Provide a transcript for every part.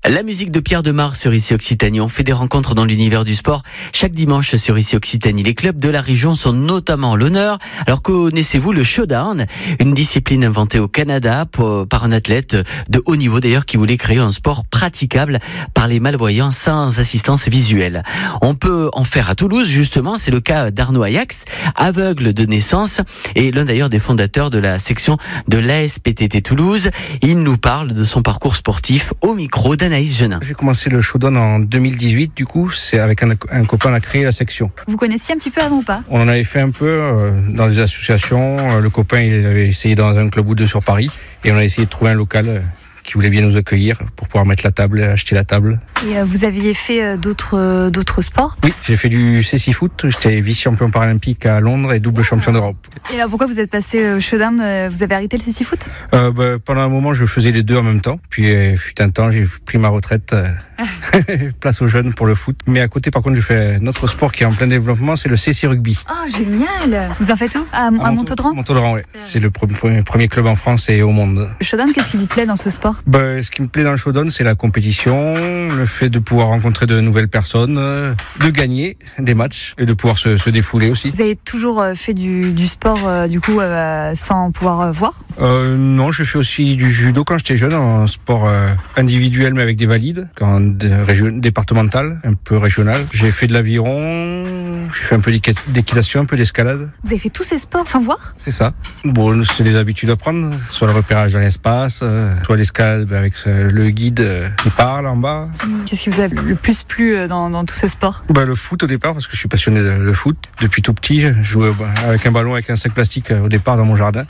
La musique de Pierre Demar sur ICI Occitanie. On fait des rencontres dans l'univers du sport chaque dimanche sur ICI Occitanie. Les clubs de la région sont notamment à l'honneur. Alors connaissez-vous le showdown, une discipline inventée au Canada par un athlète de haut niveau d'ailleurs qui voulait créer un sport praticable par les malvoyants sans assistance visuelle. On peut en faire à Toulouse justement, c'est le cas d'Arnaud Ajax, aveugle de naissance et l'un d'ailleurs des fondateurs de la section de l'ASPTT Toulouse. Il nous parle de son parcours sportif au micro d'Anaïs Genin. J'ai commencé le showdown en 2018, du coup, c'est avec un copain, on a créé la section. Vous connaissiez un petit peu avant ou pas ? On en avait fait un peu dans des associations. Le copain, il avait essayé dans un club ou deux sur Paris et on a essayé de trouver un local qui voulait bien nous accueillir pour pouvoir mettre la table, acheter la table. Et vous aviez fait d'autres sports ? Oui, j'ai fait du cécifoot, j'étais vice-champion paralympique à Londres et double champion d'Europe. Et alors pourquoi vous êtes passé au showdown ? Vous avez arrêté le cécifoot ? Pendant un moment, je faisais les deux en même temps. Puis, fut un temps, j'ai pris ma retraite, place aux jeunes pour le foot. Mais à côté, par contre, je fais un autre sport qui est en plein développement, c'est le CC Rugby. Oh, génial ! Vous en faites où ? À Montaudoran ? Montaudoran, oui. C'est le premier club en France et au monde. Le showdown, qu'est-ce qui vous plaît dans ce sport ? Ce qui me plaît dans le showdown, c'est la compétition, le fait de pouvoir rencontrer de nouvelles personnes, de gagner des matchs et de pouvoir se défouler aussi. Vous avez toujours fait du sport, sans pouvoir voir ? Non, je fais aussi du judo quand j'étais jeune, un sport individuel mais avec des valides, départemental, un peu régional. J'ai fait de l'aviron, j'ai fait un peu d'équitation, un peu d'escalade. Vous avez fait tous ces sports sans voir ? C'est ça. Bon, c'est des habitudes à prendre, soit le repérage dans l'espace, soit l'escalade avec le guide qui parle en bas. Qu'est-ce qui vous a le plus plu dans tous ces sports ? Le foot au départ, parce que je suis passionné de foot. Depuis tout petit, je jouais avec un ballon, avec un sac plastique au départ dans mon jardin.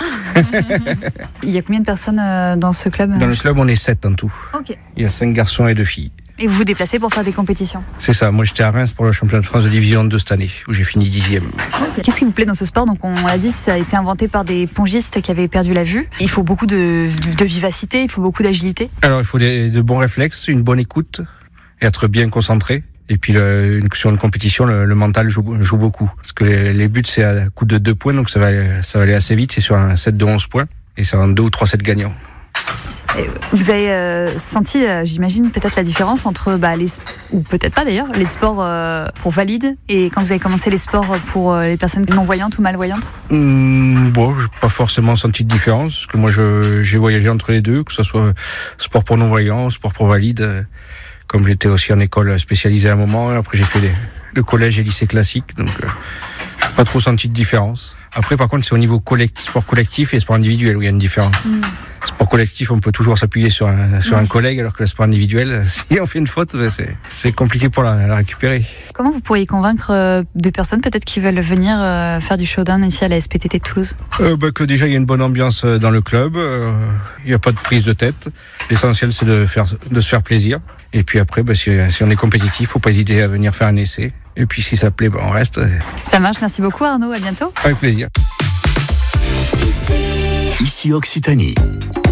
Il y a combien de personnes dans ce club ? Dans le club, on est 7 en tout. Ok. Il y a 5 garçons et 2 filles. Et vous vous déplacez pour faire des compétitions ? C'est ça, moi j'étais à Reims pour le championnat de France de division 2 cette année, où j'ai fini 10e. Qu'est-ce qui vous plaît dans ce sport ? Donc on l'a dit, ça a été inventé par des pongistes qui avaient perdu la vue. Il faut beaucoup de vivacité, il faut beaucoup d'agilité. Alors il faut de bons réflexes, une bonne écoute, être bien concentré. Et puis sur une compétition, le mental joue beaucoup. Parce que les buts c'est à coup de 2 points, donc ça va aller assez vite, c'est sur un set de 11 points. Et c'est en 2 ou 3 sets gagnants. Vous avez senti, j'imagine, peut-être la différence entre, ou peut-être pas d'ailleurs, les sports pour valides et quand vous avez commencé les sports pour les personnes non-voyantes ou malvoyantes ? J'ai pas forcément senti de différence, parce que moi j'ai voyagé entre les deux, que ce soit sport pour non-voyants, sport pour valides, comme j'étais aussi en école spécialisée à un moment, après j'ai fait le collège et lycée classique, donc j'ai pas trop senti de différence. Après par contre c'est au niveau sport collectif et sport individuel où il y a une différence. Sport collectif, on peut toujours s'appuyer sur un collègue, alors que le sport individuel, si on fait une faute, c'est compliqué pour la récupérer. Comment vous pourriez convaincre des personnes peut-être qui veulent venir faire du showdown ici à la SPTT de Toulouse ? Que déjà il y a une bonne ambiance dans le club, il n'y a pas de prise de tête. L'essentiel c'est de se faire plaisir. Et puis après, si on est compétitif, faut pas hésiter à venir faire un essai. Et puis si ça plaît, on reste. Ça marche, merci beaucoup Arnaud, à bientôt. Avec plaisir. ICI Occitanie.